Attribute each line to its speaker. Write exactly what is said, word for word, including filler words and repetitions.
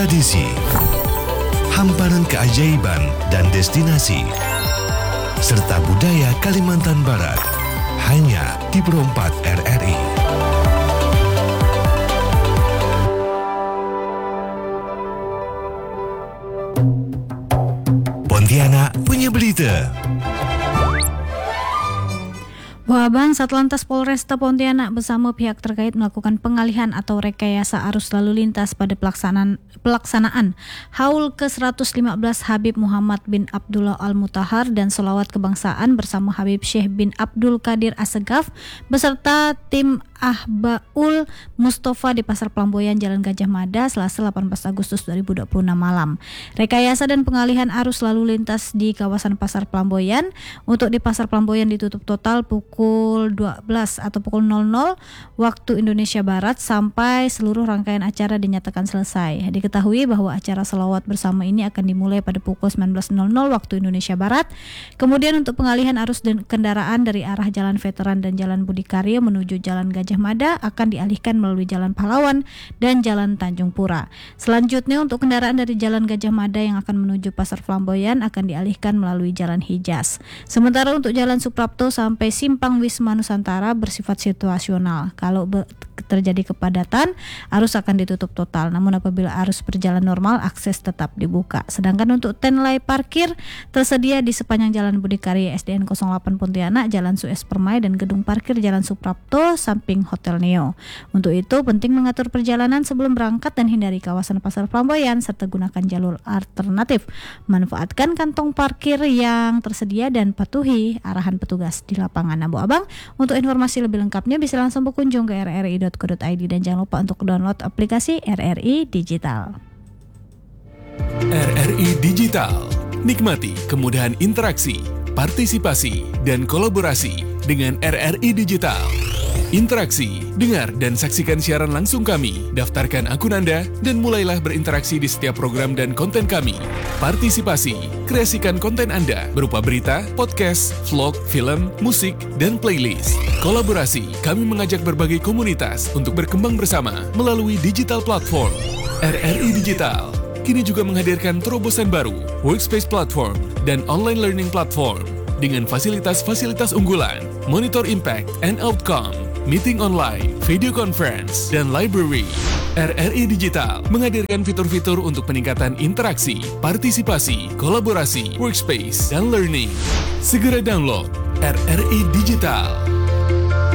Speaker 1: Tradisi, hamparan keajaiban dan destinasi, serta budaya Kalimantan Barat, hanya di Perompak R R I. Pontianak punya berita.
Speaker 2: Bu Abang, Satlantas Polresta Pontianak bersama pihak terkait melakukan pengalihan atau rekayasa arus lalu lintas pada pelaksanaan pelaksanaan Haul ke seratus lima belas Habib Muhammad bin Abdullah Al-Mutahhar dan Sholawat Kebangsaan bersama Habib Syekh bin Abdul Qadir Assegaf beserta tim Ahbaul Mustafa di Pasar Pelamboyan Jalan Gajah Mada Selasa delapan belas Agustus dua ribu dua puluh enam malam. Rekayasa dan pengalihan arus lalu lintas di kawasan Pasar Pelamboyan. Untuk di Pasar Pelamboyan ditutup total pukul dua belas atau pukul nol nol waktu Indonesia Barat sampai seluruh rangkaian acara dinyatakan selesai. Diketahui bahwa acara selawat bersama ini akan dimulai pada pukul sembilan belas nol nol waktu Indonesia Barat. Kemudian untuk pengalihan arus dan kendaraan dari arah Jalan Veteran dan Jalan Budi Karya menuju Jalan Gajah Mada akan dialihkan melalui Jalan Pahlawan dan Jalan Tanjung Pura. Selanjutnya untuk kendaraan dari Jalan Gajah Mada yang akan menuju Pasar Flamboyan akan dialihkan melalui Jalan Hijaz. Sementara untuk Jalan Suprapto sampai Simpang Wisma Nusantara bersifat situasional. Kalau be- terjadi kepadatan, arus akan ditutup total. Namun apabila arus berjalan normal, akses tetap dibuka. Sedangkan untuk tenlay parkir tersedia di sepanjang Jalan Budi Karya S D N nol delapan Pontianak, Jalan Suez Permai dan gedung parkir Jalan Suprapto samping Hotel Neo. Untuk itu penting mengatur perjalanan sebelum berangkat dan hindari kawasan Pasar Flamboyan serta gunakan jalur alternatif. Manfaatkan kantong parkir yang tersedia dan patuhi arahan petugas di lapangan. Abu Abang, untuk informasi lebih lengkapnya bisa langsung berkunjung ke r r i dot co dot i d dan jangan lupa untuk download aplikasi R R I Digital.
Speaker 3: R R I Digital. Nikmati kemudahan interaksi, partisipasi, dan kolaborasi dengan R R I Digital. Interaksi, dengar dan saksikan siaran langsung kami, daftarkan akun Anda, dan mulailah berinteraksi di setiap program dan konten kami. Partisipasi, kreasikan konten Anda berupa berita, podcast, vlog, film, musik, dan playlist. Kolaborasi, kami mengajak berbagai komunitas untuk berkembang bersama melalui digital platform. R R I Digital kini juga menghadirkan terobosan baru, workspace platform, dan online learning platform dengan fasilitas-fasilitas unggulan, monitor impact and outcome, meeting online, video conference, dan library. R R I Digital menghadirkan fitur-fitur untuk peningkatan interaksi, partisipasi, kolaborasi, workspace, dan learning. Segera download R R I Digital.